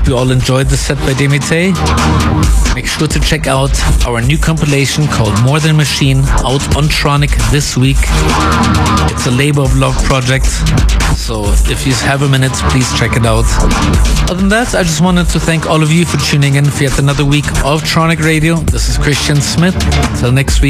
you all enjoyed the set by Demite. Make sure to check out our new compilation called More Than Machine, out on Tronic this week. It's a Labor of Love project, so if you have a minute, please check it out. Other than that, I just wanted to thank all of you for tuning in for yet another week of Tronic Radio. This is Christian Smith. Until next week.